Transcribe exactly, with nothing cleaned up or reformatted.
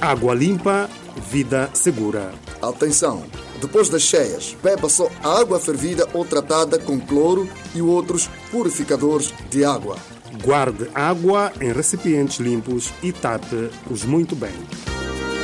Água limpa, vida segura. Atenção! Depois das cheias, beba só água fervida ou tratada com cloro e outros purificadores de água. Guarde água em recipientes limpos e tape-os muito bem.